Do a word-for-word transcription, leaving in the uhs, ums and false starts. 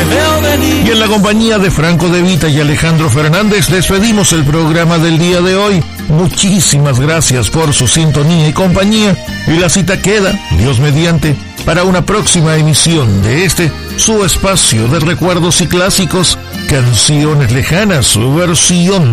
veo venir. Y en la compañía de Franco De Vita y Alejandro Fernández despedimos el programa del día de hoy. Muchísimas gracias por su sintonía y compañía. Y la cita queda, Dios mediante, para una próxima emisión de este, su espacio de recuerdos y clásicos, Canciones Lejanas, su versión